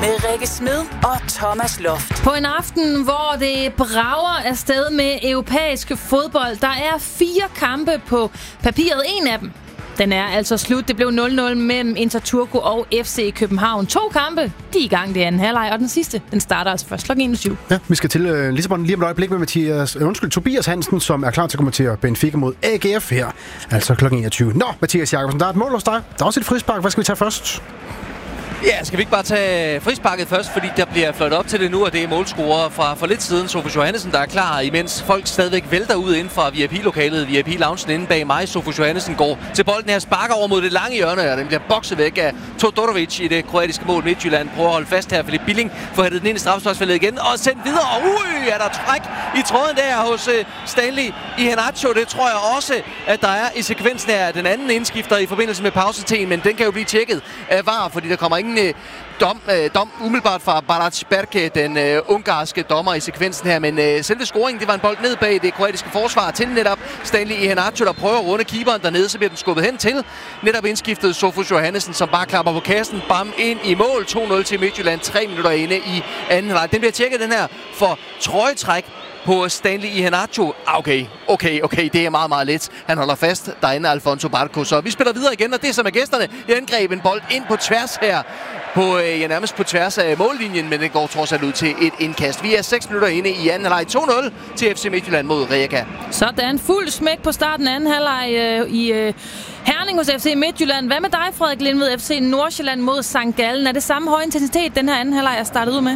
med Rikke Smed og Thomas Loft. På en aften, hvor det brager afsted med europæisk fodbold, der er 4 kampe på papiret. En af dem, den er altså slut. Det blev 0-0 mellem Inter Turku og FC København. 2 kampe, de er i gang det anden halvleg, og den sidste, den starter altså først kl. 21. Ja, vi skal til Lissabon lige om et øjeblik med Tobias Hansen, som er klar til at kommentere Benfica mod AGF her, altså kl. 21. Nå, Mathias Jakobsen, der er et mål hos dig. Der er også et frispark. Hvad skal vi tage først? Ja, skal vi ikke bare tage frisparket først, fordi der bliver fløjtet op til det nu, og det er målscorer fra for lidt siden, Sofus Johannesen, der er klar, imens folk stadigvæk vælter ud inden for VIP-lokalet, VIP-loungen inde bag mig. Sofus Johannesen går til bolden her, sparker over mod det lange hjørne, og den bliver bokset væk af Todorovic i det kroatiske mål. Midtjylland prøver at holde fast her, Filip Billing får hættet den ind i straffesparksfeltet igen, og sendt videre, og er der træk i tråden der hos Stanley Iheanacho. Det tror jeg også, at der er i sekvensen her. Den anden indskifter i forbindelse med pausetiden, men den kan jo blive tjekket af VAR, fordi der kommer ingen dom umiddelbart fra Barac Berke, den ungarske dommer i sekvensen her, men selve scoringen, det var en bold ned bag det kroatiske forsvar til netop Stanley Iheanacho, der prøver at runde keeperen dernede, så bliver den skubbet hen til netop indskiftet Sofus Johannesen, som bare klapper på kassen, bam, ind i mål. 2-0 til Midtjylland, 3 minutter inde i anden halvleg. Den bliver tjekket, den her, for trøjetræk på Stanley Iheanacho. Okay, det er meget, meget let. Han holder fast derinde, Alfonso Barco. Så vi spiller videre igen, og det er som er gæsterne. Jeg angreb en bold ind på tværs her, nærmest på tværs af mållinjen, men det går trods alt ud til et indkast. Vi er 6 minutter inde i anden halvleg. 2-0 til FC Midtjylland mod Rijeka. Sådan, fuld smæk på starten af anden halvleg i Herning hos FC Midtjylland. Hvad med dig, Frederik Lindved, FC Nordsjælland mod St. Gallen? Er det samme høje intensitet, den her anden halvleg er startet ud med?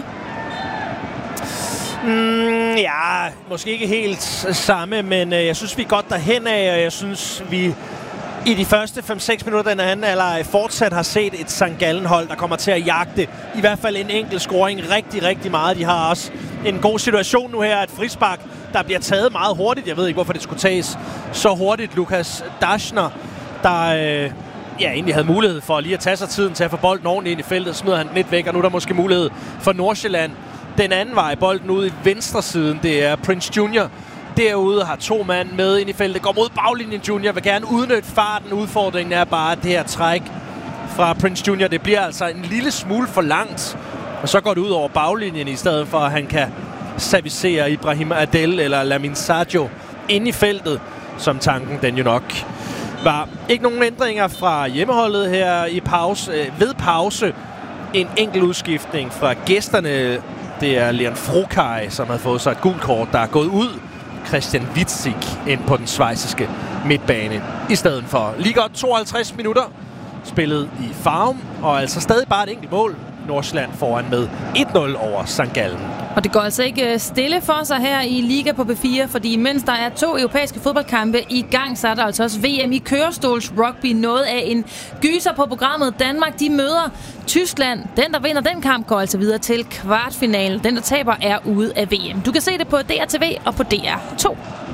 Ja, måske ikke helt samme, men jeg synes, vi er godt derhen af, og jeg synes, vi i de første 5-6 minutter den anden halvleg fortsat har set et St. Gallen-hold, der kommer til at jagte i hvert fald en enkelt scoring rigtig, rigtig meget. De har også en god situation nu her, et frispark, der bliver taget meget hurtigt. Jeg ved ikke, hvorfor det skulle tages så hurtigt. Lukas Daschner, der egentlig havde mulighed for lige at tage sig tiden til at få bolden ordentligt ind i feltet, smider han lidt væk, og nu er der måske mulighed for Nordsjælland den anden vej. Bolden ude i venstre siden, det er Prince Junior. Derude har 2 mand med ind i feltet, går mod baglinjen. Junior vil gerne udnytte farten. Udfordringen er bare, at det her træk fra Prince Junior, det bliver altså en lille smule for langt. Og så går det ud over baglinjen, i stedet for at han kan servicere Ibrahim Adel eller Lamine Sadio ind i feltet, som tanken den jo nok var. Ikke nogen ændringer fra hjemmeholdet her i ved pause. En enkelt udskiftning fra gæsterne. Det er Leon Frokaj, som har fået sig et gult kort, der er gået ud. Christian Witzig ind på den schweiziske midtbane. I stedet for lige godt 52 minutter spillet i Farum, og altså stadig bare et enkelt mål. Nordsjælland foran med 1-0 over St. Gallen. Og det går altså ikke stille for sig her i Liga på B4, fordi mens der er 2 europæiske fodboldkampe i gang, så er der altså også VM i kørestols rugby. Noget af en gyser på programmet. Danmark, de møder Tyskland. Den, der vinder den kamp, går altså videre til kvartfinalen. Den, der taber, er ude af VM. Du kan se det på DRTV og på DR2.